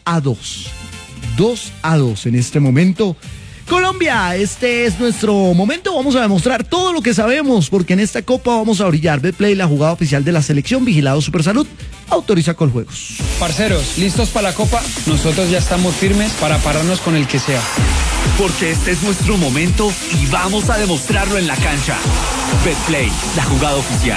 2-2. 2-2 en este momento. Colombia, este es nuestro momento. Vamos a demostrar todo lo que sabemos, porque en esta copa vamos a brillar. Betplay, la jugada oficial de la selección, vigilado Supersalud, autoriza Coljuegos. Parceros, ¿listos para la copa? Nosotros ya estamos firmes para pararnos con el que sea. Porque este es nuestro momento y vamos a demostrarlo en la cancha. Betplay, la jugada oficial.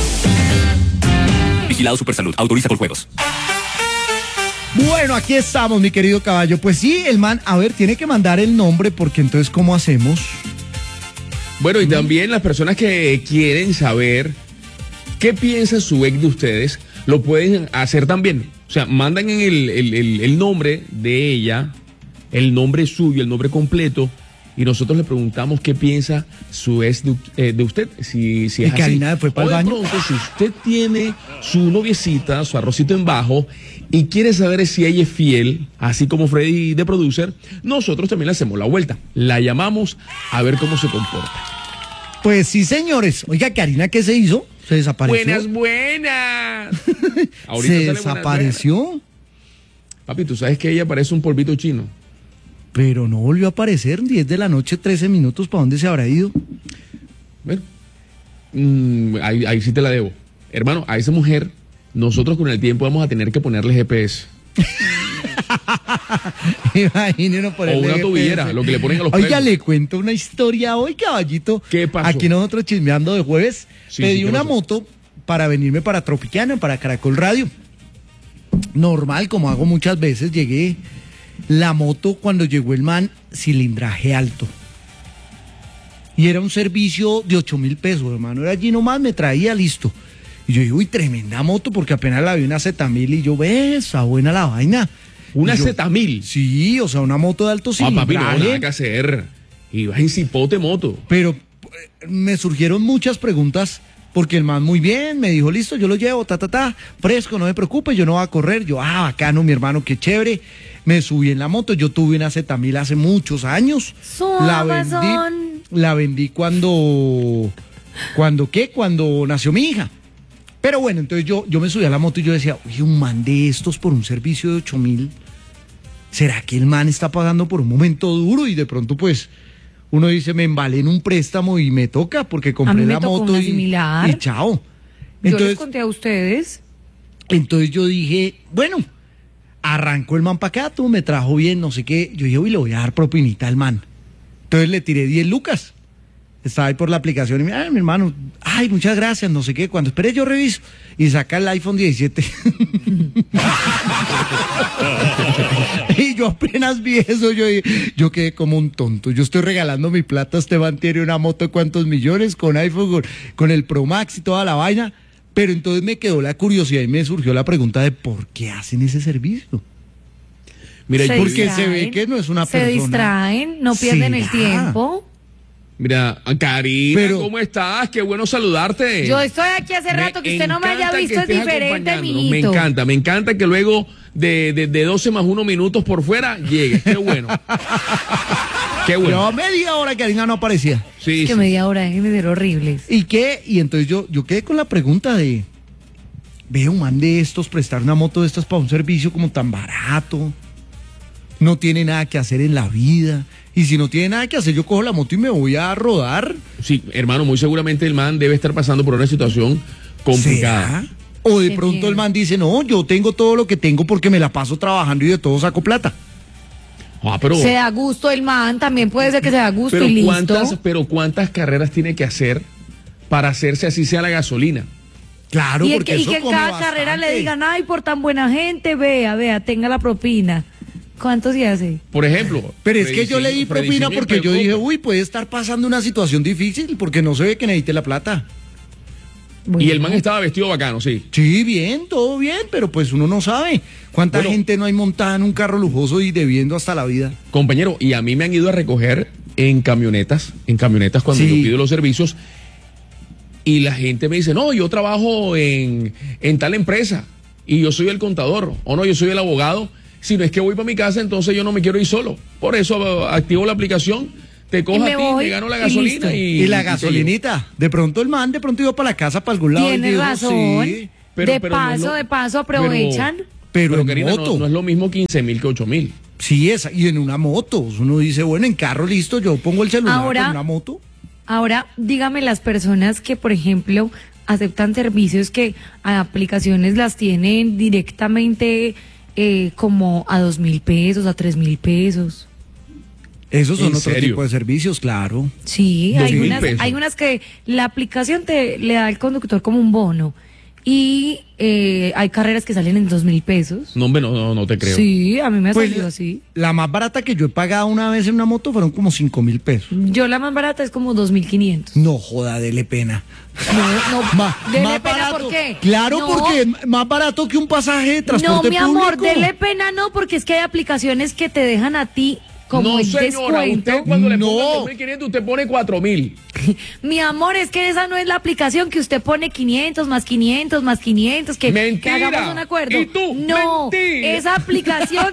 Vigilado Supersalud, autoriza Coljuegos. Bueno, aquí estamos, mi querido caballo. Pues sí, el man, a ver, tiene que mandar el nombre, porque entonces, ¿cómo hacemos? Bueno, y también las personas que quieren saber qué piensa su ex de ustedes, lo pueden hacer también. O sea, mandan en el nombre de ella, el nombre suyo, el nombre completo, y nosotros le preguntamos qué piensa su ex de usted, si es así. Karina fue para el baño. O de pronto, si usted tiene su noviecita, su arrocito en bajo, y quiere saber si ella es fiel, así como Freddy de producer, nosotros también le hacemos la vuelta. La llamamos a ver cómo se comporta. Pues sí, señores. Oiga, Karina, ¿qué se hizo? Se desapareció. Buenas. Se desapareció. Papi, tú sabes que ella parece un polvito chino. Pero no volvió a aparecer. 10 de la noche, 13 minutos. ¿Para dónde se habrá ido? Bueno, ahí sí te la debo. Hermano, a esa mujer, nosotros con el tiempo vamos a tener que ponerle GPS. Imagínense ponerle o una GPS. tobillera, lo que le ponen a los perros. Oiga, le cuento una historia hoy, caballito. ¿Qué pasó? Aquí nosotros chismeando de jueves. Sí, pedí sí, ¿qué una pasó? moto para venirme para Tropicana, para Caracol Radio. Normal, como hago muchas veces, llegué. La moto, cuando llegó el man, cilindraje alto. Y era un servicio de 8.000 pesos, hermano. Era allí nomás, me traía listo. Y yo digo, uy, tremenda moto, porque apenas la vi una Z1000 y yo, está buena la vaina. ¿Una Y yo, Z1000? Sí, o sea, una moto de alto Ah, papi, no, cilindraje. nada que hacer. Ibas en cipote moto. Pero me surgieron muchas preguntas, porque el man muy bien, me dijo, listo, yo lo llevo, fresco, no me preocupe, yo no voy a correr. Yo, bacano, mi hermano, qué chévere. Me subí en la moto, yo tuve una Z1000 hace muchos años. La vendí cuando nació mi hija. Pero bueno, entonces yo me subí a la moto y yo decía, oye, un man de estos por un servicio de 8.000, ¿será que el man está pagando por un momento duro? Y de pronto, pues, uno dice, me embalé en un préstamo y me toca, porque compré la moto y chao. Yo Entonces, les conté a ustedes. entonces yo dije, bueno, arrancó el man para acá, tú me trajo bien, no sé qué. Yo dije, uy, le voy a dar propinita al man. Entonces le tiré 10 lucas. Estaba ahí por la aplicación y mi hermano, muchas gracias, no sé qué. Cuando esperé yo reviso y saca el iPhone 17. Y yo apenas vi eso, yo quedé como un tonto. Yo estoy regalando mi plata, Esteban tiene una moto de cuántos millones, con iPhone, con el Pro Max y toda la vaina. Pero entonces me quedó la curiosidad y me surgió la pregunta de ¿por qué hacen ese servicio? Mira, porque se ve que no es una persona. Se distraen, no pierden el tiempo. Mira, Karina, Pero, ¿cómo estás? Qué bueno saludarte. Yo estoy aquí hace rato, que usted no me haya visto, es diferente, mijito. Me encanta que luego de 12 más 1 minutos por fuera llegues. Qué bueno. Qué bueno. Llevaba media hora que Karina no aparecía. Sí, Que sí. media hora dejen de ser horribles. ¿Y qué? Y entonces yo quedé con la pregunta de, veo un man de estos prestar una moto de estas para un servicio como tan barato, no tiene nada que hacer en la vida, y si no tiene nada que hacer yo cojo la moto y me voy a rodar. Sí, hermano, muy seguramente el man debe estar pasando por una situación complicada. ¿Será? O de Qué pronto bien. el man dice, no, yo tengo todo lo que tengo porque me la paso trabajando y de todo saco plata. Pero, Se da gusto el man, también puede ser que se da gusto y listo. ¿cuántas carreras tiene que hacer para hacerse así sea la gasolina? Claro, Y, porque y eso que en come cada bastante. carrera le digan, ay, por tan buena gente, vea, tenga la propina. ¿Cuánto se hace? Por ejemplo. Pero es que yo le di propina porque yo dije, uy, puede estar pasando una situación difícil porque no se ve que necesite la plata. Y el man estaba vestido bacano, sí. Sí, bien, todo bien, pero pues uno no sabe cuánta gente no hay montada en un carro lujoso y debiendo hasta la vida. Compañero, y a mí me han ido a recoger en camionetas cuando yo pido los servicios, y la gente me dice, no, yo trabajo en tal empresa, y yo soy el contador, o no, yo soy el abogado. Si no es que voy para mi casa, entonces yo no me quiero ir solo. Por eso activo la aplicación, te cojo a ti, me gano la gasolina y la gasolinita. De pronto el man, iba para la casa, para algún lado. Tiene razón. Sí, de paso aprovechan. pero en Karina, moto. no es lo mismo 15.000 que 8.000. Sí, esa, y en una moto. Uno dice, bueno, en carro listo, yo pongo el celular Ahora- en una moto. Ahora, dígame las personas que, por ejemplo, aceptan servicios que a aplicaciones las tienen directamente como a 2.000 pesos, a 3.000 pesos. Esos son ¿En otro serio? tipo de servicios, claro. Sí, 2.000 pesos. hay unas que la aplicación le da al conductor como un bono. Y hay carreras que salen en 2.000 pesos. No, hombre, no te creo. Sí, a mí me ha Pues salido así. la más barata que yo he pagado una vez en una moto fueron como 5.000 pesos. Yo la más barata es como 2.500. No joda, dele pena. No, dele Más pena, barato. ¿por qué? Claro, No. porque es más barato que un pasaje de No, transporte mi público. amor, dele pena no, porque es que hay aplicaciones que te dejan a ti como No, el señora, descuento. usted cuando le No. ponga 2.500, usted pone 4.000. Mi amor, es que esa no es la aplicación que usted pone 500 más 500 más 500, que Mentira. hagamos un acuerdo. ¿Y tú? No, Mentira. esa aplicación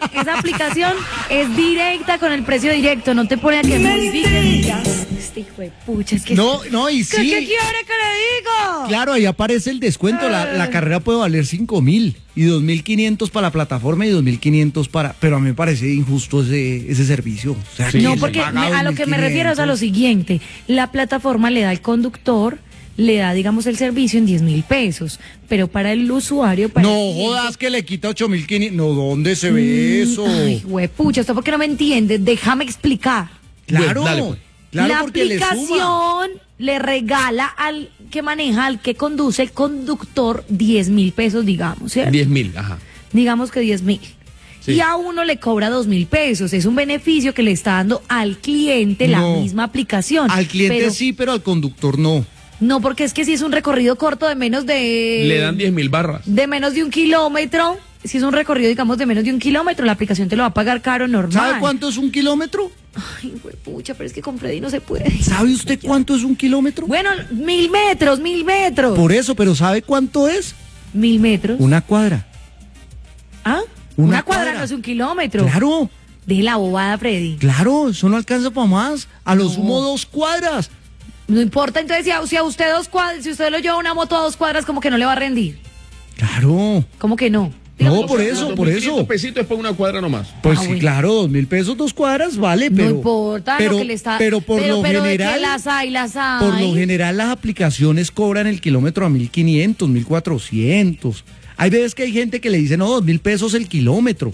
es directa con el precio directo, no te pone a que modifiques y ya. Este hijo de pucha, es que... No, y ¿Qué sí. quiere que le diga? Claro, ahí aparece el descuento. La carrera puede valer 5.000 y 2.500 para la plataforma y 2.500 para. Pero a mí me parece injusto ese servicio. O sea, Sí, No, sí, porque paga a lo que me refiero es a lo 2.500. siguiente. La plataforma le da al conductor, le da, digamos, el servicio en 10.000 pesos. Pero para el usuario... Para No el cliente- jodas que le quita 8.500. No, ¿dónde se ve eso? Ay, huepucha, ¿usted por qué no me entiende? Déjame explicar. Claro, Bueno, dale, pues. claro, la porque le suma. aplicación le regala al que maneja, al que conduce, el conductor, 10.000 pesos, digamos, ¿cierto? 10.000, ajá. Digamos que 10.000. Sí. Y a uno le cobra 2.000 pesos. Es un beneficio que le está dando al cliente la No. misma aplicación. Al cliente Pero sí, pero al conductor no. no, porque es que si es un recorrido corto de menos de... Le dan 10.000 barras. de menos de 1 kilómetro, si es un recorrido, digamos, de menos de 1 kilómetro, la aplicación te lo va a pagar caro normal. ¿Sabe cuánto es 1 kilómetro? Ay, pucha, pero es que con Freddy no se puede. ¿Sabe usted cuánto es 1 kilómetro? Bueno, 1.000 metros, 1.000 metros. Por eso, pero ¿sabe cuánto es? 1.000 metros. Una cuadra. ¿Ah? una Una cuadra cuadra. no es 1 kilómetro. Claro, De la bobada, Freddy. claro, eso no alcanza para más. A lo sumo 2 cuadras. No importa, entonces, si a usted 2 cuadras, si usted lo lleva una moto a 2 cuadras, como que no le va a rendir. Claro. ¿Cómo que no? No, por eso, Los por 2.500 eso. pesitos es por una cuadra nomás. Pues Ah, sí, bueno. claro, 2.000 pesos, 2 cuadras, vale, pero. no importa pero, lo que le está... Pero por lo pero de general. que las hay, las hay. Por lo general, las aplicaciones cobran el kilómetro a 1.500, 1.400. Hay veces que hay gente que le dice, no, 2.000 pesos el kilómetro.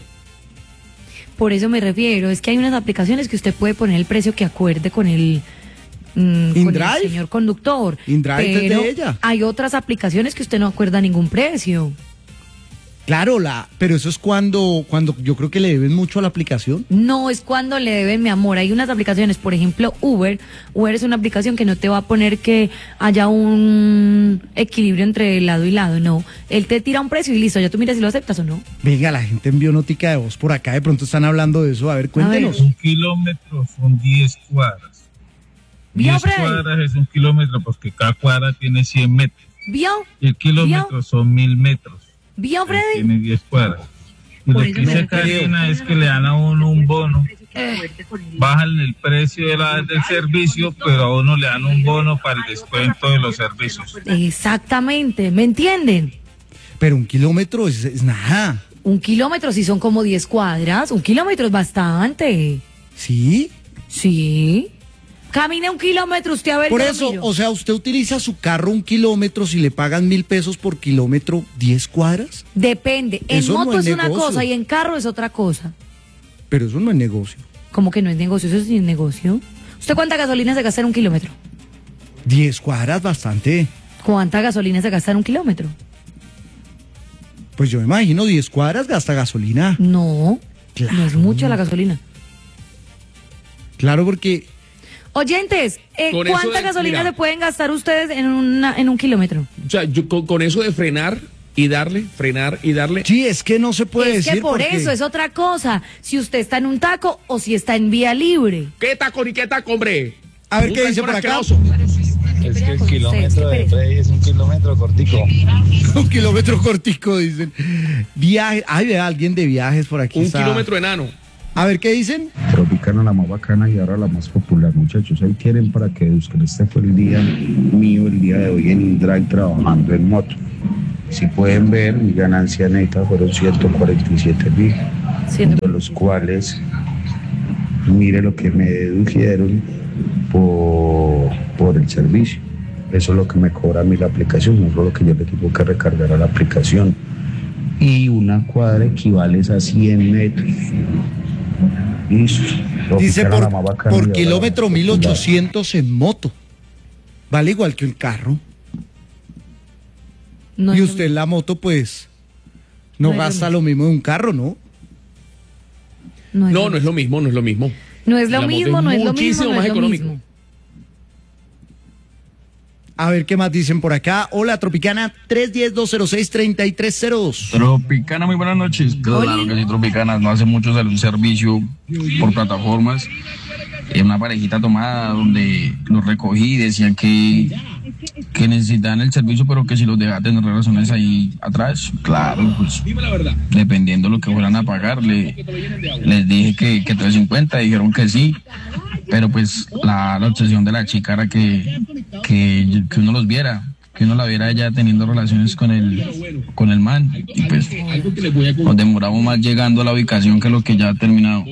Por eso me refiero, es que hay unas aplicaciones que usted puede poner el precio que acuerde con el, con InDrive. el señor conductor. InDrive es de pero ella. hay otras aplicaciones que usted no acuerda ningún precio. Claro, pero eso es cuando yo creo que le deben mucho a la aplicación. No es cuando le deben, mi amor. Hay unas aplicaciones, por ejemplo, Uber. Uber es una aplicación que no te va a poner que haya un equilibrio entre lado y lado, no. Él te tira un precio y listo, ya tú miras si lo aceptas o no. Venga, la gente envió notica de voz por acá, de pronto están hablando de eso. A ver, cuéntenos. 1 kilómetro son 10 cuadras. ¿Vio, 10 Freddy? cuadras es 1 kilómetro porque cada cuadra tiene 100 metros. ¿Vio? Y el kilómetro son 1.000 metros. ¿Vio, Freddy? Tiene 10 cuadras. Y Por lo eso que me dice refiero. Karina es que le dan a uno un bono. Bajan el precio del servicio, pero a uno le dan un bono para el descuento de los servicios. Exactamente, ¿me entienden? Pero 1 kilómetro es nada. 1 kilómetro si son como 10 cuadras. 1 kilómetro es bastante. ¿Sí? Sí. Camine 1 kilómetro, usted a ver. Por yo lo eso, miro. o sea, usted utiliza su carro 1 kilómetro si le pagan 1.000 pesos por kilómetro, 10 cuadras. Depende. En Eso no moto es es una negocio. cosa y en carro es otra cosa. Pero eso no es negocio. ¿Cómo que no es negocio? Eso sí es negocio. ¿Usted cuánta gasolina se gasta en 1 kilómetro? 10 cuadras, bastante. ¿Cuánta gasolina se gasta en 1 kilómetro? Pues yo me imagino 10 cuadras gasta gasolina. No. Claro. No es mucha la gasolina. Claro, porque Oyentes, Con eso ¿cuánta de- gasolina mira. se pueden gastar ustedes en 1 kilómetro? O sea, yo con eso de frenar y darle, sí, es que no se puede Es decir. que por porque- eso es otra cosa. Si usted está en un taco o si está en vía libre. ¿Qué taco ni qué taco, hombre? A ver Un qué dice trancón por acá. asqueroso. Es que el kilómetro de Freddy es 1 kilómetro cortico. 1 kilómetro cortico, dicen. Viaje. Ay, vea, alguien de viajes por aquí. Un está. kilómetro enano. A ver qué dicen. Tropicana, la más bacana y ahora la más popular, muchachos. Ahí quieren para que busquen. Este fue el día mío, el día de hoy en InDrive trabajando en moto. Si pueden ver, mi ganancia neta fueron 147.000, de los cuales, mire lo que me dedujeron por el servicio. Eso es lo que me cobra a mí la aplicación, no es lo que yo le tengo que recargar a la aplicación. Y una cuadra equivale a 100 metros. Listo. Dice por kilómetro 1.800 en moto. Vale igual que el carro. No y es usted en la moto, pues, no gasta lo mismo de un carro, ¿no? No es lo mismo, no es lo mismo. No es lo La moto mismo, no es lo mismo, muchísimo no más es lo económico. mismo. A ver qué más dicen por acá. Hola, Tropicana 310-206-3302. Tropicana, muy buenas noches. Claro que sí, Tropicana. No hace mucho salió un servicio por plataformas. Una parejita tomada donde los recogí y decían que necesitaban el servicio, pero que si los dejaba tener relaciones ahí atrás. Claro, pues dependiendo de lo que fueran a pagar, les dije que 350, dijeron que sí. Pero pues la obsesión de la chica era que uno los viera, que uno la viera ella teniendo relaciones con el man. Y pues nos demoramos más llegando a la ubicación que lo que ya ha terminado.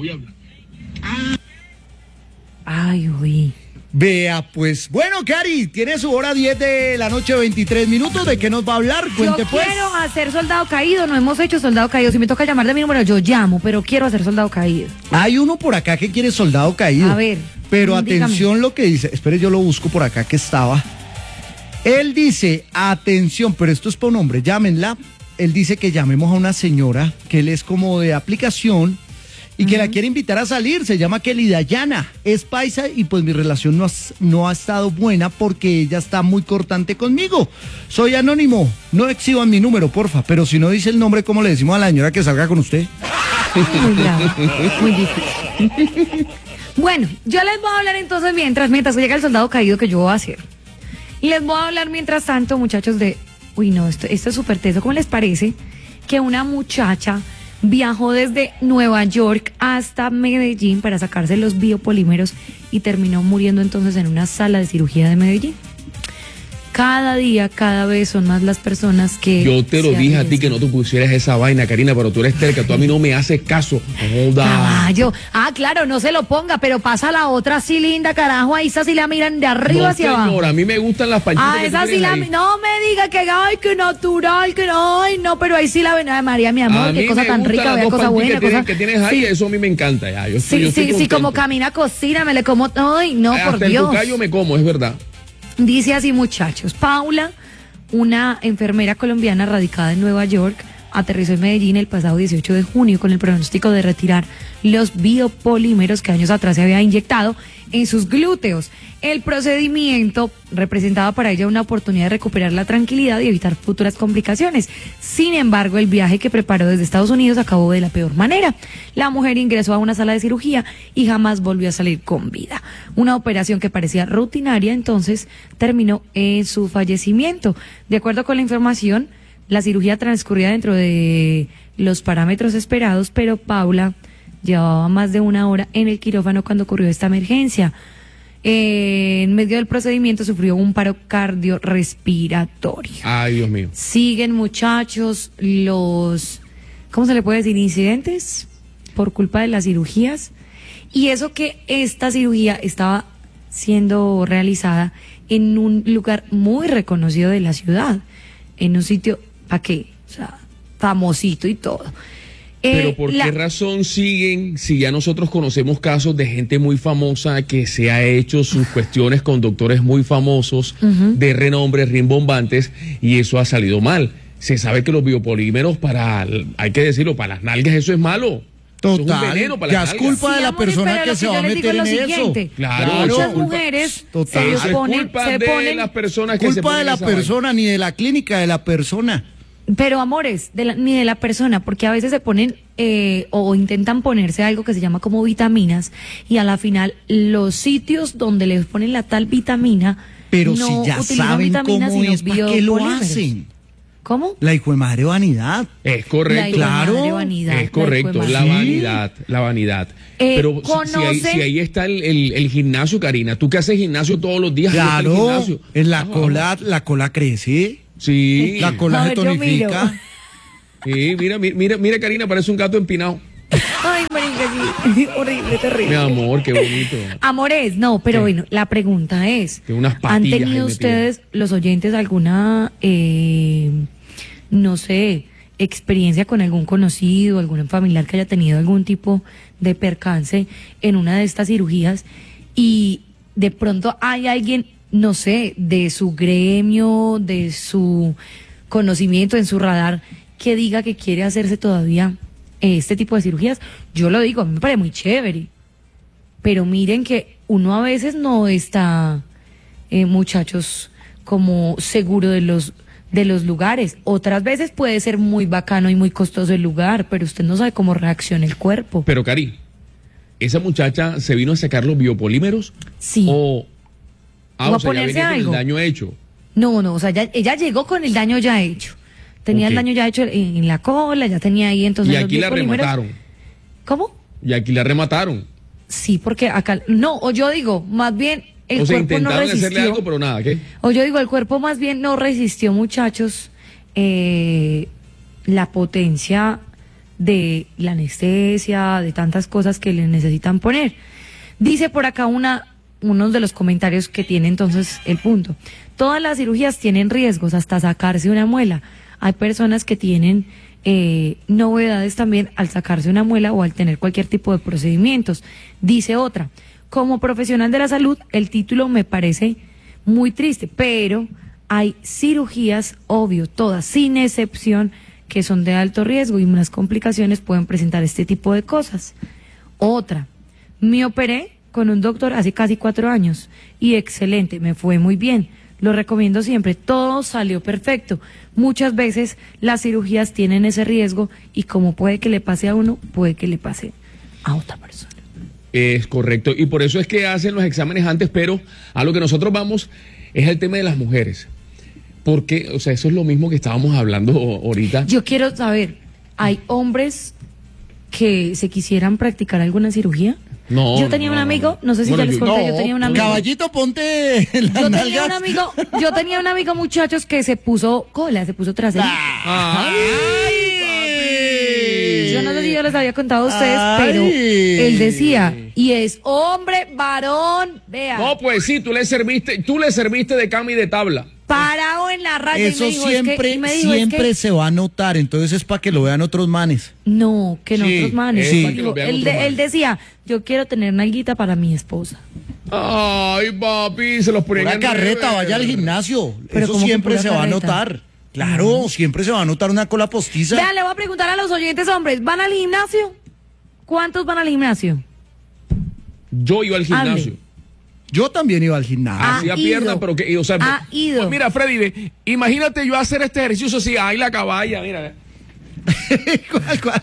Ay, uy. Vea, pues, bueno, Cari, tiene su hora 10 de la noche, 23 minutos. ¿De qué nos va a hablar? Cuente, Yo pues. quiero hacer soldado caído, no hemos hecho soldado caído. Si me toca llamar de mi número, yo llamo, pero quiero hacer soldado caído. Hay uno por acá que quiere soldado caído. A ver. Pero dígame. atención lo que dice. Espere, yo lo busco por acá que estaba. Él dice, atención, pero esto es para un hombre, llámenla. Él dice que llamemos a una señora que él es como de aplicación y que la quiere invitar a salir. Se llama Kelly Dayana, es paisa y pues mi relación no ha estado buena porque ella está muy cortante conmigo. Soy anónimo, no exhiban mi número, porfa, pero si no dice el nombre, ¿cómo le decimos a la señora que salga con usted? Muy bravo, muy difícil. Bueno, yo les voy a hablar entonces mientras llega el soldado caído que yo voy a hacer. Y les voy a hablar mientras tanto, muchachos, uy, no, esto es súper teso. ¿Cómo les parece que una muchacha viajó desde Nueva York hasta Medellín para sacarse los biopolímeros y terminó muriendo entonces en una sala de cirugía de Medellín? Cada día, cada vez son más las personas que... Yo te lo dije a ti que no te pusieras esa vaina, Karina, pero tú eres terca, tú a mí no me haces caso. Joda. Caballo. Ah, claro, no se lo ponga, pero pasa la otra así linda, carajo, ahí esa sí la miran de arriba No, hacia abajo. señora, a mí me gustan las panchitas. Ah, que esa tú sí tienes la... ahí. No me diga que, ay, que natural, que no, ay, no, pero ahí sí la ven. Ay, María, mi amor, A qué mí cosa me tan gustan rica, las vea dos cosa panties buena, que cosa... que tienes ahí, Sí. eso a mí me encanta. Ya. Yo estoy Sí, contento. como camina, cocina, me le como... Ay, no, por Hasta el Dios. tocayo me como, es verdad. Dice así, muchachos. Paula, una enfermera colombiana radicada en Nueva York, aterrizó en Medellín el pasado 18 de junio con el pronóstico de retirar los biopolímeros que años atrás se había inyectado en sus glúteos. El procedimiento representaba para ella una oportunidad de recuperar la tranquilidad y evitar futuras complicaciones. Sin embargo, el viaje que preparó desde Estados Unidos acabó de la peor manera. La mujer ingresó a una sala de cirugía y jamás volvió a salir con vida. Una operación que parecía rutinaria, entonces, terminó en su fallecimiento. De acuerdo con la información, la cirugía transcurría dentro de los parámetros esperados, pero Paula llevaba más de una hora en el quirófano cuando ocurrió esta emergencia. En medio del procedimiento sufrió un paro cardiorrespiratorio. Ay, Dios mío. Siguen, muchachos, ¿cómo se le puede decir? Incidentes por culpa de las cirugías. Y eso que esta cirugía estaba siendo realizada en un lugar muy reconocido de la ciudad, en un sitio, ¿para qué? O sea, famosito y todo. Pero ¿por qué razón siguen, si ya nosotros conocemos casos de gente muy famosa que se ha hecho sus cuestiones con doctores muy famosos, de renombre, rimbombantes, y eso ha salido mal? Se sabe que los biopolímeros hay que decirlo, para las nalgas eso es malo. Total, Eso es un veneno para ya las es nalgas. culpa de la persona que se va a meter en eso. Claro, muchas mujeres total. se Eso es ponen, culpa de las personas que se Culpa ponen de la esa vaina. persona, ni de la clínica, de la persona. pero amores, ni de la persona, porque a veces se ponen o intentan ponerse algo que se llama como vitaminas y a la final los sitios donde les ponen la tal vitamina Pero no si ya utilizan saben vitaminas, cómo sino es, ¿para qué lo biopolímeros. hacen? ¿Cómo? La hijo de madre vanidad. Es correcto. Claro, Es correcto, la vanidad. Pero si ahí está el gimnasio, Karina, tú que haces gimnasio todos los días. Claro, yo estoy en la cola crece. Sí. La cola A se ver, yo miro. tonifica. Sí, mira, Karina, parece un gato empinado. Ay, marica, sí. Horrible, terrible. Mi amor, qué bonito. Amores, no, pero bueno, la pregunta es, Tiene unas ¿han patillas ahí tenido metidas. ustedes, los oyentes, alguna, no sé, experiencia con algún conocido, algún familiar que haya tenido algún tipo de percance en una de estas cirugías y de pronto hay alguien, no sé, de su gremio, de su conocimiento, en su radar, que diga que quiere hacerse todavía este tipo de cirugías? Yo lo digo, a mí me parece muy chévere, pero miren que uno a veces no está, muchachos, como seguro de los lugares. Otras veces puede ser muy bacano y muy costoso el lugar, pero usted no sabe cómo reacciona el cuerpo. Pero, Cari, ¿esa muchacha se vino a sacar los biopolímeros? Sí. O ¿O a o sea, ya ponerse venía con el algo? daño hecho. No, o sea, ella llegó con el daño ya hecho. Tenía Ok. el daño ya hecho en la cola, ya tenía ahí entonces Y los aquí la biopolímeros. remataron. ¿Cómo? Y aquí la remataron. Sí, porque acá, no, o yo digo, más bien el O sea, cuerpo no intentaron hacerle resistió. algo, pero nada, ¿qué? O yo digo, el cuerpo más bien no resistió, muchachos, la potencia de la anestesia, de tantas cosas que le necesitan poner. Dice por acá uno de los comentarios que tiene entonces el punto. Todas las cirugías tienen riesgos, hasta sacarse una muela. Hay personas que tienen novedades también al sacarse una muela o al tener cualquier tipo de procedimientos. Dice otra, como profesional de la salud, el título me parece muy triste, pero hay cirugías, obvio, todas, sin excepción, que son de alto riesgo y unas complicaciones pueden presentar este tipo de cosas. Otra, me operé con un doctor hace casi 4 años y excelente, me fue muy bien. Lo recomiendo siempre, todo salió perfecto. Muchas veces las cirugías tienen ese riesgo y como puede que le pase a uno, puede que le pase a otra persona. Es correcto. Y por eso es que hacen los exámenes antes, pero a lo que nosotros vamos es el tema de las mujeres. Porque, o sea, eso es lo mismo que estábamos hablando ahorita. Yo quiero saber, ¿hay hombres que se quisieran practicar alguna cirugía? No. Yo tenía un amigo, no sé si Bueno, ya les yo- conté, yo tenía un amigo. Caballito, ponte las nalgas. Yo tenía un amigo, muchachos, que se puso cola, se puso trasero. Ay, Yo no sé si yo les había contado a ustedes, Ay. pero él decía, y es hombre, varón, vea, No, pues sí, tú le serviste de cama y de tabla. parado en la raya. Eso y me dijo, siempre, y me dijo, siempre se va a notar, entonces es para que lo vean otros manes. no, que no Sí, otros manes. es para que Dijo, lo vean él, otros manes. él decía, yo quiero tener nalguita para mi esposa. Ay, papi, se los ponían Una en carreta, rever. vaya al gimnasio. Pero Eso ¿cómo que siempre pura se va a carreta? notar. Claro, siempre se va a notar una cola postiza. Vean, le voy a preguntar a los oyentes hombres, ¿van al gimnasio? ¿Cuántos van al gimnasio? Yo iba al gimnasio. Hable. Yo también iba al gimnasio. Ah, Hacía ido. pierna, pero que, o sea, Ha ido. pues mira, Freddy, ve, imagínate yo hacer este ejercicio así, ay, la caballa, mira. ¿Cuál?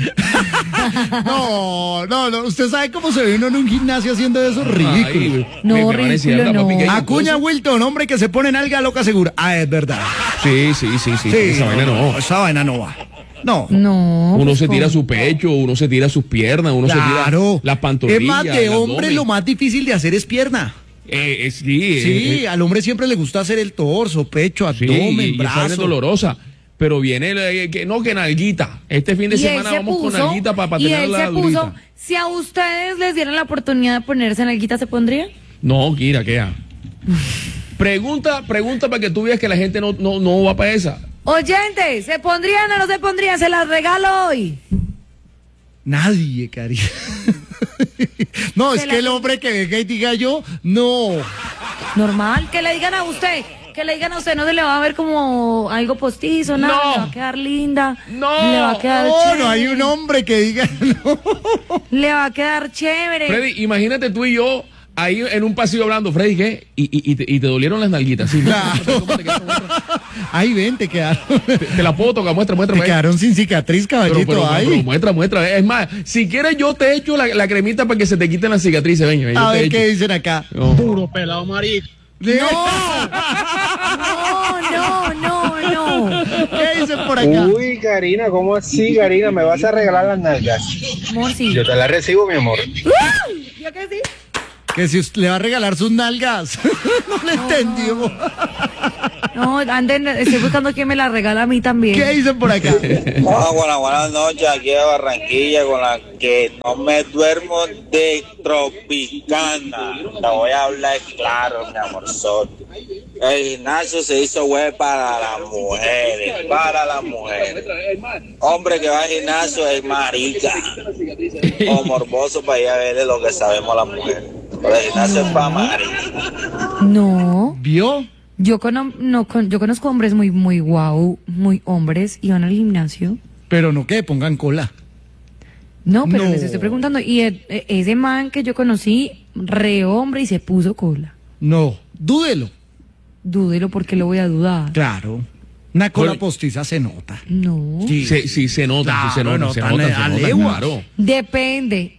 No, usted sabe cómo se ve uno en un gimnasio haciendo eso ridículo. Ay, No, me van a decir, ridículo, anda, papi, no. que hay Acuña cosas. Wilton, hombre que se pone en alga loca segura. Ah, es verdad. Sí, esa vaina no. Esa vaina no va. No. No. Uno pues, se tira ¿cómo? su pecho, uno se tira sus piernas, uno se Claro. tira las pantorrillas. Es más, de el hombre abdomen. lo más difícil de hacer es pierna. Sí, al hombre siempre le gusta hacer el torso, pecho, sí, abdomen, y esa vaina es brazo. dolorosa. Pero viene, que nalguita. Este fin de Y él semana se vamos con puso, nalguita para y tener él la se puso, durita. si a ustedes les dieran la oportunidad de ponerse nalguita, ¿se pondrían? No, Kira, ¿qué? Pregunta para que tú veas que la gente no va para esa. Oyentes, ¿se pondrían o no se pondrían? Se las regalo hoy. Nadie, cari. No, es que el hombre que venga y diga yo, no. Normal, que le digan a usted, no se le va a ver como algo postizo, nada, No. le va a quedar linda, No. le va a quedar No, chévere, no hay un hombre que diga no. le va a quedar chévere. Freddy, imagínate tú y yo ahí en un pasillo hablando, Freddy, ¿qué? Y te dolieron las nalguitas. Sí, Claro. ¿Cómo te quedaron? Ahí ven, te quedaron. Te la puedo tocar, muestra. Te quedaron sin cicatriz, caballito. Pero ahí. muestra. Es más, si quieres yo te echo la cremita para que se te quiten las cicatrices. Ven, yo A te ver echo. qué dicen acá. No. Puro pelado marico. No. ¿Qué dicen por acá? Uy, Karina, ¿cómo así, Karina? ¿Me vas a regalar las nalgas? Amor, sí. Yo te las recibo, mi amor. ¿Yo qué sí? Que si usted le va a regalar sus nalgas. No le entendió. No, anden, estoy buscando quién me la regala a mí también. ¿Qué dicen por acá? Hola, buenas noches, aquí de Barranquilla, con la que no me duermo de Tropicana. La voy a hablar claro, mi amor. El gimnasio se hizo web para las mujeres, Hombre que va al gimnasio es marica o morboso para ir a ver lo que sabemos las mujeres. Pero el gimnasio es para marica. No. ¿Vio? Yo conozco hombres muy guau, muy hombres, y van al gimnasio. Pero no que pongan cola. No, pero No. les estoy preguntando. Y ese man que yo conocí, re hombre y se puso cola. No, dúdelo. Dúdelo, porque lo voy a dudar. Claro. Una cola Bueno, postiza se nota. No. Sí. Sí, se nota, sí se Claro, nota, se notan nota, a se nota, leguas. claro. Depende.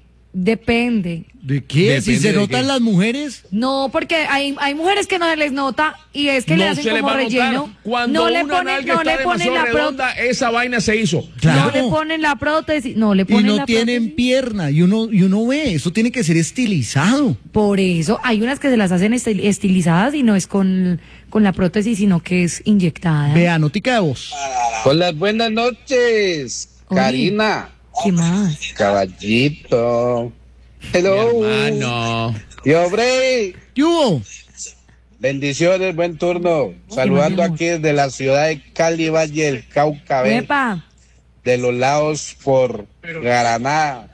¿De qué? Si Depende se de notan qué. las mujeres. No, porque hay mujeres que no se les nota y es que le No hacen se le como va a notar. relleno. Cuando No le una ponen, nalga no está le ponen demasiado la redonda, esa vaina se hizo. Claro. No le ponen la prótesis, no le Y ponen no la tienen prótesis. pierna. Y uno ve, eso tiene que ser estilizado. Por eso hay unas que se las hacen estilizadas y no es con la prótesis, sino que es inyectada. Vea, notica de voz. Hola, buenas noches. Oye. Karina, ¿Qué más? caballito. Hello. Hermano. Y hombre, ¿Qué hubo? bendiciones, buen turno. Saludando mi amor. aquí desde la ciudad de Cali, Valle del Cauca, ¿ve? Epa. De los lados por Granada.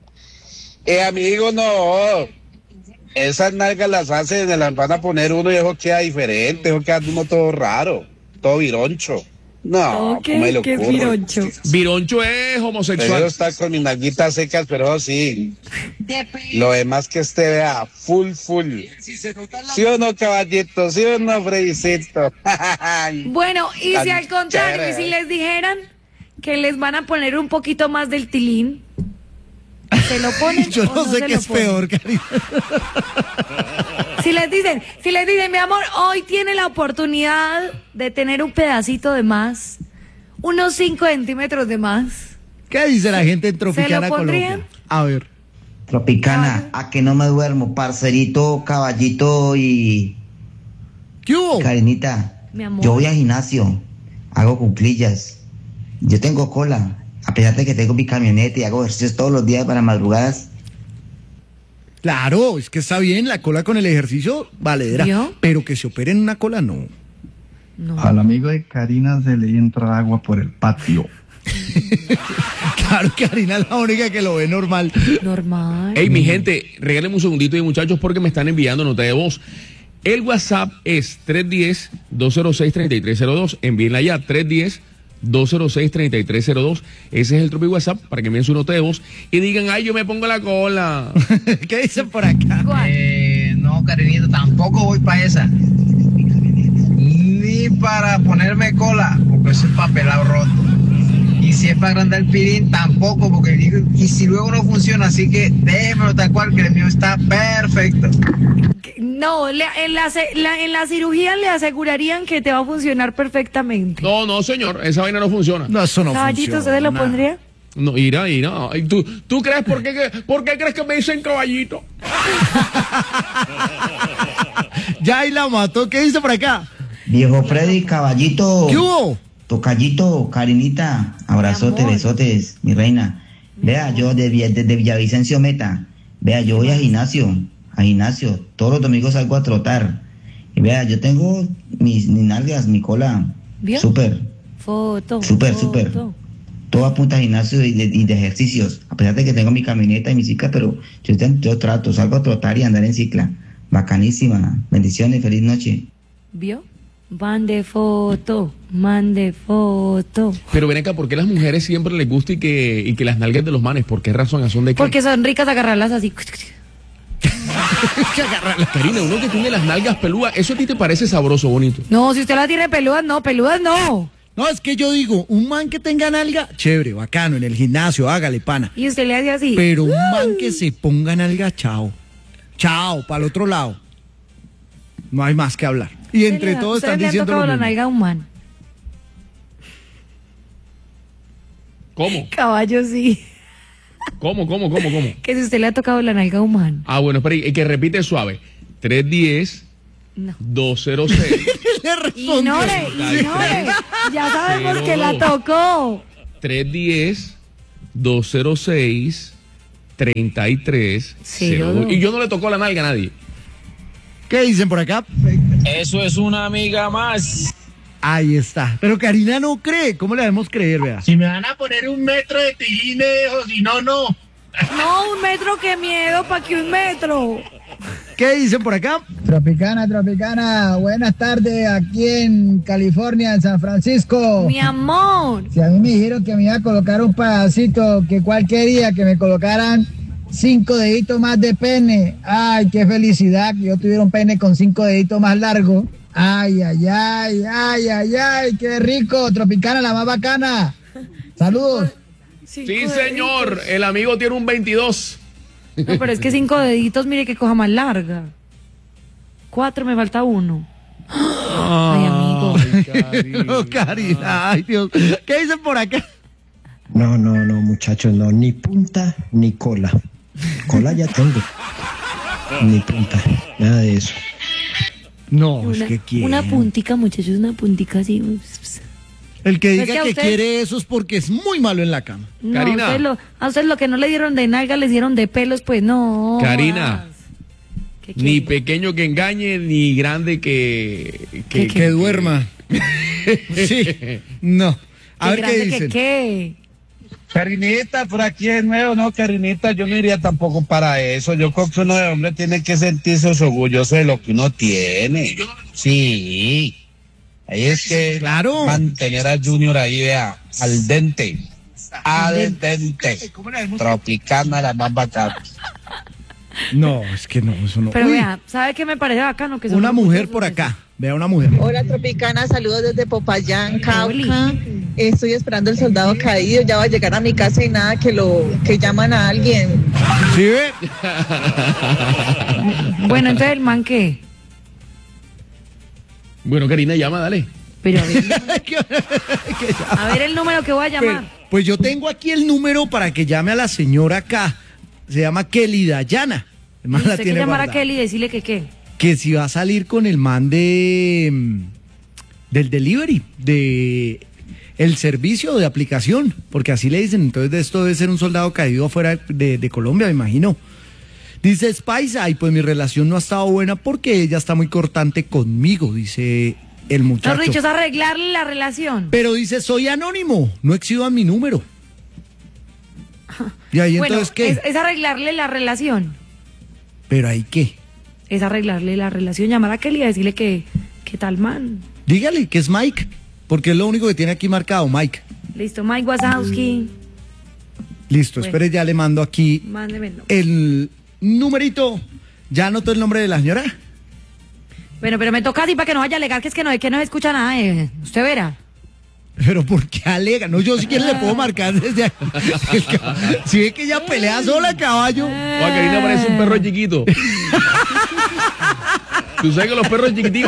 Amigo, no. Esas nalgas las hacen, se las van a poner uno y eso queda diferente, eso queda uno todo raro, todo vironcho. No, Ok, ¿cómo me lo ¿qué es ocurre? vironcho? Vironcho es Prefiero homosexual. estar con mis nalguitas secas, pero eso sí. Lo demás que esté vea, full. ¿Sí o no, caballito? ¿Sí o no, Fredicito? Bueno, y si Tan al contrario, chévere. y si les dijeran que les van a poner un poquito más del tilín, ¿se lo ponen Yo o no sé se qué lo es ponen? peor, Karina. Si les dicen, mi amor, hoy tiene la oportunidad de tener un pedacito de más, unos 5 centímetros de más. ¿Qué dice la gente en Tropicana, pondrían? Colombia? A ver. Tropicana, a que no me duermo, parcerito, caballito y ¿Qué hubo? Karinita. Mi amor. Yo voy al gimnasio, hago cuclillas, yo tengo cola, a pesar de que tengo mi camioneta y hago ejercicios todos los días para madrugadas. Claro, es que está bien la cola con el ejercicio, valedera. ¿Vio? Pero que se operen una cola, no. No. Al amigo de Karina se le entra agua por el patio. Claro, Karina es la única que lo ve normal. Normal. Hey, mi gente, regálenme un segundito y muchachos porque me están enviando nota de voz. El WhatsApp es 310-206-3302. Envíenla ya, 310-206-3302. Ese es el tropi WhatsApp para que envíen su nota de voz y digan, ay, yo me pongo la cola. ¿Qué dicen por acá? ¿Cuál? No, Karinita, tampoco voy para esa. Ni para ponerme cola, porque eso es papelado roto. Y si es para agrandar el pilín, tampoco, porque digo, y si luego no funciona, así que déjemelo tal cual, que el mío está perfecto. No, en la cirugía le asegurarían que te va a funcionar perfectamente. No, señor, esa vaina no funciona. No, eso no Caballito, funciona. ¿usted se lo pondría? No, irá. Ay, ¿Tú crees por qué crees que me dicen caballito? Ya ahí la mató. ¿Qué dice por acá? Viejo Freddy, caballito. ¿Qué hubo? Tocallito, Karinita, abrazotes, Mi amor. besotes, mi reina. Vea, yo desde Villavicencio Meta, vea, yo voy a gimnasio, todos los domingos salgo a trotar. Y vea, yo tengo mis nalgas, mi cola, ¿Vio? súper, Foto. súper. Todo apunta a gimnasio y de ejercicios, a pesar de que tengo mi camioneta y mi cicla, pero yo trato, salgo a trotar y andar en cicla. Bacanísima, bendiciones, feliz noche. ¿Vio? Mande foto. Pero ven acá, ¿por qué a las mujeres siempre les gusta y que las nalgas de los manes? ¿Por qué razón? ¿A son de qué? Porque son ricas agarrarlas así. Karina, uno que tiene las nalgas peludas, ¿eso a ti te parece sabroso, bonito? No, si usted la tiene peludas, no. No, es que yo digo, un man que tenga nalga, chévere, bacano, en el gimnasio, hágale, pana. Y usted le hace así. Pero un man que se ponga nalga, chao. Chao, para el otro lado. No hay más que hablar. Y entre todos están le han diciendo tocado lo la mismo. nalga a un man. ¿Cómo? Caballo, sí. ¿Cómo? Que si usted le ha tocado la nalga a un man. Ah, bueno, espera, y que repite suave. No. 206. Le respondió. Ignore. Ya sabemos que la tocó. 310-206-3302. Y yo no le tocó la nalga a nadie. ¿Qué dicen por acá? Eso es una amiga más. Ahí está. Pero Karina no cree. ¿Cómo le debemos creer, vea? Si me van a poner 1 metro de tijín, me dejo, si no, no. No, 1 metro, qué miedo, ¿para qué 1 metro? ¿Qué dicen por acá? Tropicana, buenas tardes aquí en California, en San Francisco. Mi amor. Si a mí me dijeron que me iba a colocar un pedacito, que cuál quería, que me colocaran 5 deditos más de pene. Ay, qué felicidad que yo tuviera un pene con 5 deditos más largo. Ay, qué rico. Tropicana, la más bacana. Saludos. Sí, señor. El amigo tiene un 22. No, pero es que 5 deditos, mire qué cosa más larga. 4, me falta 1. Ay, amigo. No, Karina, ay, Dios. ¿Qué dicen por acá? No, muchachos, no. Ni punta ni cola. Cola ya tengo. Ni punta. Nada de eso. No, es que quiere. Una puntica, muchachos, una puntica así. El que diga Es que a que usted- quiere eso es porque es muy malo en la cama. No, Karina. a ustedes lo que no le dieron de nalga, les dieron de pelos, pues no. Karina. ¿Qué Ni pequeño que engañe, ni grande que duerma. Sí. No. A ver qué dicen. ¿Qué? Karinita, por aquí de nuevo, no, Karinita, yo no iría tampoco para eso. Yo creo que uno de hombre tiene que sentirse orgulloso de lo que uno tiene. Sí. Ahí es que mantener a Junior ahí, vea, al dente. Al dente. Tropicana, la más bacana. No, es que no, eso no. Pero Uy, vea, ¿sabe qué me parece bacano? Que son una mujer orgullosos por de acá. Vea, una mujer. Hola Tropicana, saludos desde Popayán, Cauca. Estoy esperando el soldado caído, ya va a llegar a mi casa y nada, que llaman a alguien. ¿Sí ve? Bueno, entonces el man, ¿qué? Bueno, Karina, llama, dale. Pero a ver el número que voy a llamar. Pues yo tengo aquí el número para que llame a la señora acá. Se llama Kelly Dayana. El man Y la usted tiene que llamar a guardada. Kelly y decirle que qué. Que si va a salir con el man del delivery, de el servicio de aplicación, porque así le dicen. Entonces de esto debe ser un soldado caído afuera de Colombia, me imagino. Dice Spice, ay, pues mi relación no ha estado buena porque ella está muy cortante conmigo, dice el muchacho. Mejor dicho, es arreglarle la relación. Pero dice, soy anónimo, no exhiban mi número. Y ahí Bueno, entonces, ¿qué? es arreglarle la relación. Pero ahí, ¿qué? Es arreglarle la relación, llamar a Kelly y decirle que tal man. Dígale que es Mike, porque es lo único que tiene aquí marcado, Mike. Listo, Mike Wazowski. Listo, Bueno. espere, ya le mando aquí Mándemelo. el numerito. ¿Ya anotó el nombre de la señora? Bueno, pero me toca así para que no vaya a alegar que es que no se escucha nada. Usted verá. Pero ¿por qué alega? No, yo si quiere le puedo marcar desde aquí. Si ve que ella pelea sola, caballo. Juan, Karina parece un perro chiquito. Tú sabes que los perros chiquiticos.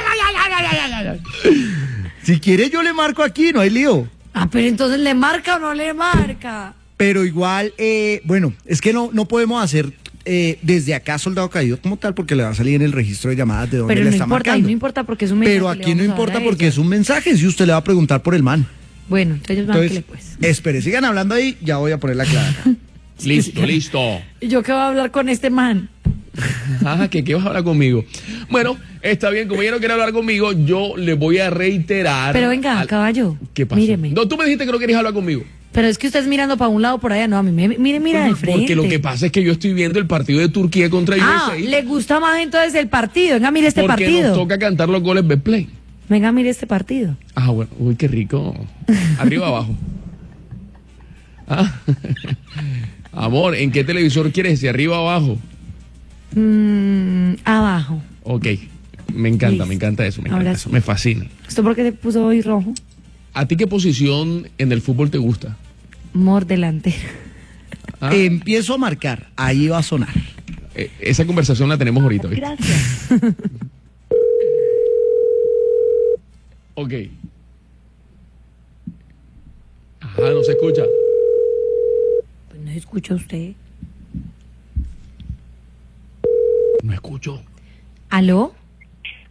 Si quiere yo le marco aquí, no hay lío. Ah, pero entonces ¿le marca o no le marca? Pero igual, bueno, es que no podemos hacer desde acá soldado caído como tal, porque le va a salir en el registro de llamadas de donde Pero le no está importa, marcando. no importa porque es un mensaje. Pero que le aquí no vamos a dar importa a porque ella. es un mensaje, si usted le va a preguntar por el man. Bueno, entonces márquele pues. Espere, sigan hablando ahí, ya voy a poner la clave acá. Listo. ¿Y yo qué voy a hablar con este man? ¿Qué vas a hablar conmigo? Bueno, está bien, como ella no quiere hablar conmigo, yo le voy a reiterar. Pero venga, caballo. ¿Qué pasó? Míreme. No, tú me dijiste que no querías hablar conmigo. Pero es que usted es mirando para un lado por allá, no, a mí mira de frente. Porque lo que pasa es que yo estoy viendo el partido de Turquía contra USA. ¿Le gusta más entonces el partido? Venga, mire este porque partido. nos toca cantar los goles Betplay. Venga, mire este partido. Ah, bueno, uy, qué rico. Arriba, abajo. Amor, ¿en qué televisor quieres? ¿Si arriba o abajo? Abajo. Ok, me encanta eso, Ahora eso, sí. me fascina. ¿Esto por qué se puso hoy rojo? ¿A ti qué posición en el fútbol te gusta? Mor delantero. Empiezo a marcar, ahí va a sonar. Esa conversación la tenemos ahorita, ¿viste? Gracias. Ok. Ajá, no se escucha. Pues no se escucha usted. No escucho. ¿Aló?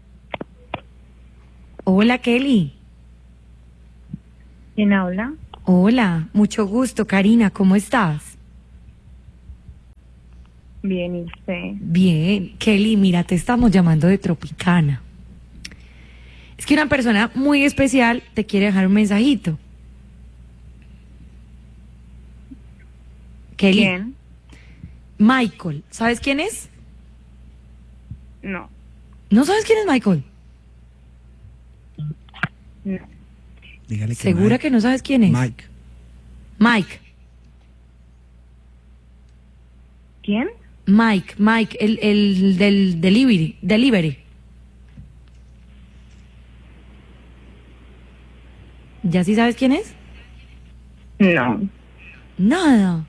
Hola, Kelly. ¿Quién habla? Hola, mucho gusto, Karina, ¿cómo estás? Bien, ¿y usted? Bien, Kelly, mira, te estamos llamando de Tropicana. Es que una persona muy especial te quiere dejar un mensajito. Kelly. ¿Quién? Michael, ¿sabes quién es? No. ¿No sabes quién es Michael? No. Dígale que ¿Segura que no sabes quién es? Mike. ¿Quién? Mike, el del delivery. ¿Ya sí sabes quién es? No. Nada.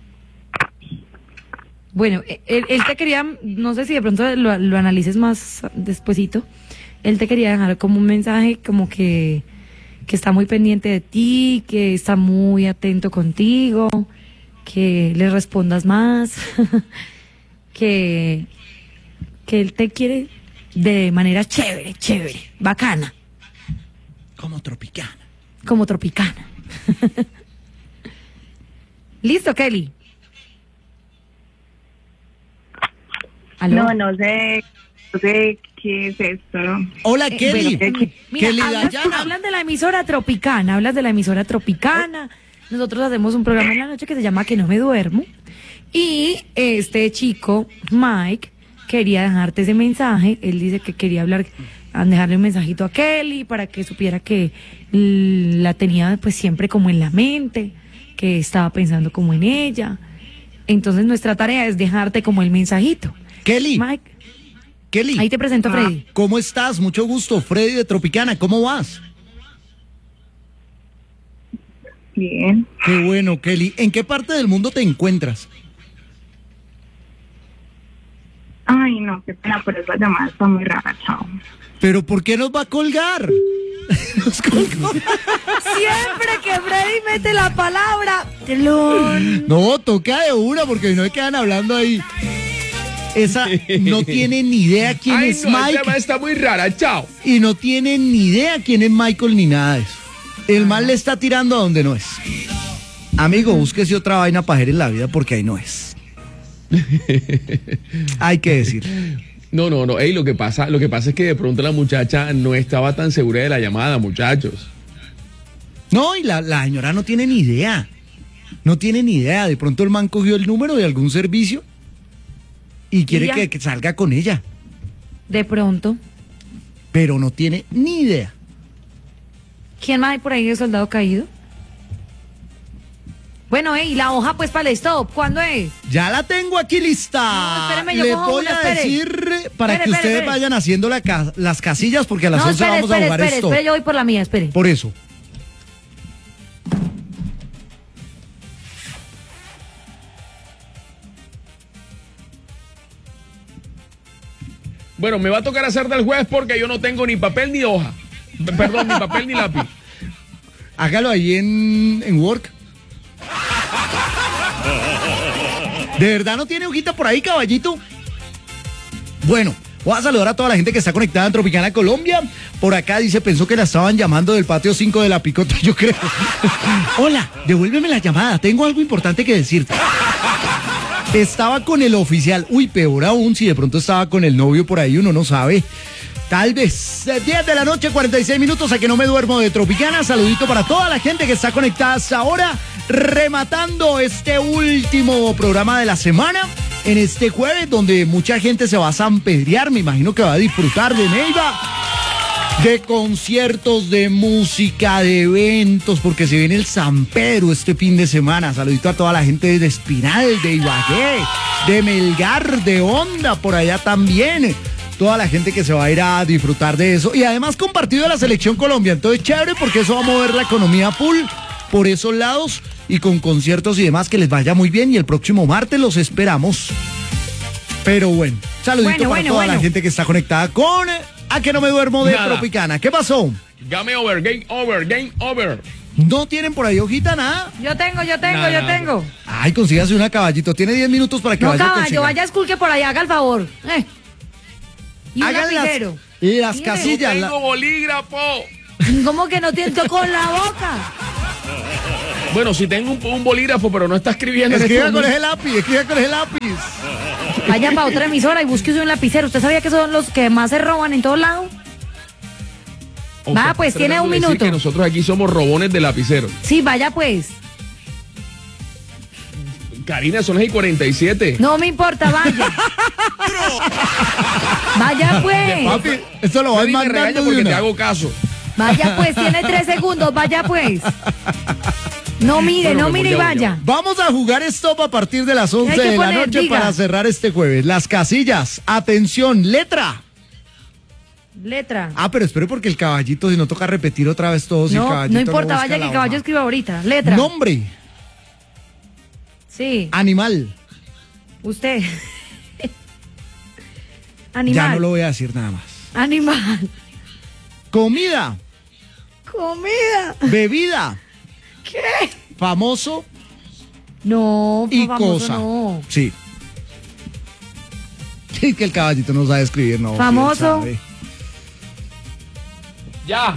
Bueno, él te quería, no sé si de pronto lo analices más despuesito, él te quería dejar como un mensaje como que está muy pendiente de ti, que está muy atento contigo, que le respondas más, que él te quiere de manera chévere, bacana. Como tropicana. ¿Listo, Kelly? ¿Aló? No sé qué es esto. Hola, Kelly. Mira, Kelly Dayana. hablan de la emisora Tropicana, Nosotros hacemos un programa en la noche que se llama Que no me duermo. Y este chico, Mike, quería dejarte ese mensaje. Él dice que quería dejarle un mensajito a Kelly para que supiera que la tenía pues siempre como en la mente, que estaba pensando como en ella. Entonces nuestra tarea es dejarte como el mensajito. Kelly. Mike. Kelly. Ahí te presento a Freddy. ¿Cómo estás? Mucho gusto. Freddy de Tropicana. ¿Cómo vas? Bien. Qué bueno, Kelly. ¿En qué parte del mundo te encuentras? Ay, no, qué pena, pero esa llamada está muy rara, chao. ¿Pero por qué nos va a colgar? Nos colgó. Siempre que Freddy mete la palabra, telón. No, toca de una porque no me quedan hablando ahí. Esa no tiene ni idea quién es Mike. Esa está muy rara, chao. Y no tiene ni idea quién es Michael ni nada de eso. El mal le está tirando a donde no es. Amigo, búsquese otra vaina para hacer en la vida porque ahí no es. Hay que decir. No. Ey, lo que pasa es que de pronto la muchacha no estaba tan segura de la llamada, muchachos. No, y la señora no tiene ni idea. No tiene ni idea. De pronto el man cogió el número de algún servicio y quiere que salga con ella. De pronto. Pero no tiene ni idea. ¿Quién más hay por ahí de soldado caído? Bueno, la hoja pues para el stop, ¿cuándo es? Ya la tengo aquí lista. No, espéreme, yo Le cojo voy una, a decir para que ustedes vayan haciendo las casillas porque a las 11 vamos a jugar esto. Espere, yo voy por la mía, espere. Por eso. Bueno, me va a tocar hacer del juez porque yo no tengo ni papel ni hoja. Perdón, ni papel ni lápiz. Hágalo ahí en Work. ¿De verdad no tiene hojita por ahí, caballito? Bueno, voy a saludar a toda la gente que está conectada en Tropicana Colombia. Por acá dice, pensó que la estaban llamando del patio 5 de la Picota, yo creo. Hola, devuélveme la llamada, tengo algo importante que decirte. Estaba con el oficial. Uy, peor aún, si de pronto estaba con el novio por ahí, uno no sabe. Tal vez. 10 de la noche, 46 minutos, a que no me duermo de Tropicana. Saludito para toda la gente que está conectada hasta ahora, rematando este último programa de la semana, en este jueves, donde mucha gente se va a sanpedrear, me imagino que va a disfrutar de Neiva, de conciertos, de música, de eventos, porque se viene el San Pedro este fin de semana. Saludito a toda la gente de Espinal, de Ibagué, de Melgar, de Honda, por allá también. Toda la gente que se va a ir a disfrutar de eso. Y además compartido de la Selección Colombia. Entonces chévere porque eso va a mover la economía full por esos lados y con conciertos y demás, que les vaya muy bien. Y el próximo martes los esperamos. Pero bueno, saludito para toda la gente que está conectada con A que no me duermo de Tropicana. ¿Qué pasó? Game over, game over, game over. ¿No tienen por ahí hojita, nada? Yo tengo. Ay, consígase una, caballito. Tiene 10 minutos para que vaya a conseguir. Vaya a esculque por allá, haga el favor. Y un lapicero. Las Mire, casillas. No tengo bolígrafo. ¿Cómo que no tiento con la boca? Bueno, si tengo un bolígrafo, pero no está escribiendo. Escriba con ese lápiz, escriba con ese lápiz. Vaya para otra emisora y busque un lapicero. ¿Usted sabía que son los que más se roban en todos lados? Va, pues tiene un minuto. Que nosotros aquí somos robones de lapicero. Sí, vaya pues. Karina, son las 47. No me importa, vaya. Vaya pues. Papi, eso lo vas Nadie me regaña mandando de porque una. te hago caso. Vaya pues, tiene 3 segundos, vaya pues. No mire, Bueno, no mire y vaya. Vamos a jugar stop a partir de las 11 Hay que de la poner, noche diga. para cerrar este jueves. Las casillas, atención, letra. Letra. Ah, pero espere porque el caballito, si no toca repetir otra vez todo, si el No, caballito no importa, busca vaya que la el caballo hoja. escriba ahorita. Letra. Nombre, Sí, animal. usted. Animal. Ya no lo voy a decir nada más. Animal. Comida, Comida. bebida, ¿Qué? famoso No, y famoso cosa. no. Sí. Es que el caballito no sabe escribir, no. Famoso. ¿Quién sabe? Ya.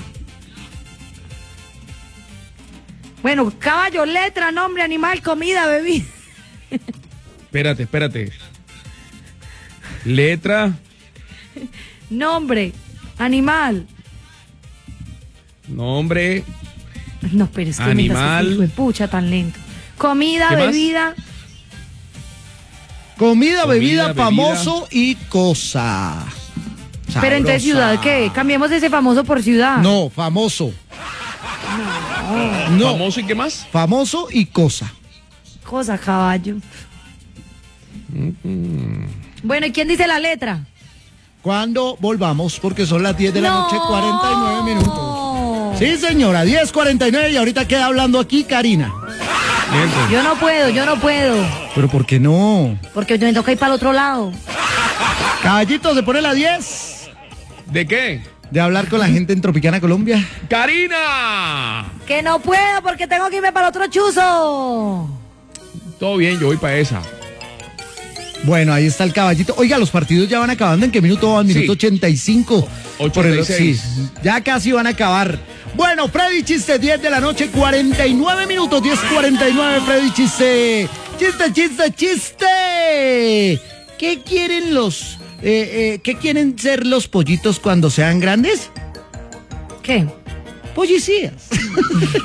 Bueno, caballo, letra, nombre, animal, comida, bebida. Espérate. Letra, Nombre, animal. nombre, No, pero es que Animal. mientras que pucha tan lento. Comida, ¿Qué más? bebida. Comida, bebida, bebida. famoso y cosa. Pero entonces Sabrosa. ciudad, ¿qué? Cambiemos ese famoso por ciudad. No, famoso. No. famoso y qué más. Famoso y cosa. Cosa, caballo. Bueno, ¿y quién dice la letra? Cuando volvamos, porque son las 10 de la No. noche, 49 minutos. Sí, señora, 10:49 y ahorita queda hablando aquí Karina. Yo no puedo. Pero ¿por qué no? Porque me toca ir para el otro lado. Caballito, se pone la 10 ¿De qué? de hablar con la gente en Tropicana, Colombia. Karina. Que no puedo porque tengo que irme para el otro chuzo. Todo bien, yo voy para esa. Bueno, ahí está el caballito. Oiga, los partidos ya van acabando. ¿En qué minuto van? Minuto 85. 86. Sí, ya casi van a acabar. Bueno, Freddy Chiste, 10 de la noche, 49 minutos, 10:49, Freddy Chiste. Chiste. ¿Qué quieren qué quieren ser los pollitos cuando sean grandes? ¿Qué? Policías.